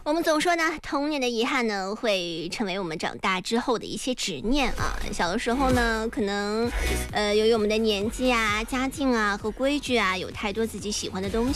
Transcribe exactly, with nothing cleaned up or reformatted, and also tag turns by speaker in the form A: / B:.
A: 我们总说呢，童年的遗憾呢，会成为我们长大之后的一些执念啊。小的时候呢，可能呃，由于我们的年纪啊、家境啊和规矩啊，有太多自己喜欢的东西。